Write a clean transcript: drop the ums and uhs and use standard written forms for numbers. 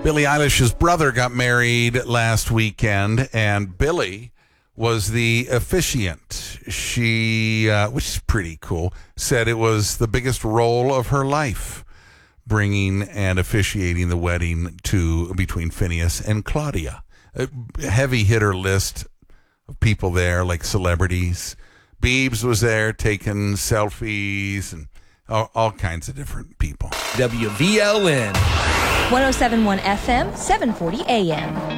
Billie Eilish's brother got married last weekend, and Billie was the officiant. She, which is pretty cool, said it was the biggest role of her life, bringing and officiating the wedding between Phineas and Claudia. A heavy hitter list of people there, like celebrities. Biebs was there taking selfies and all kinds of different people. WVLN 107.1 FM, 740 AM.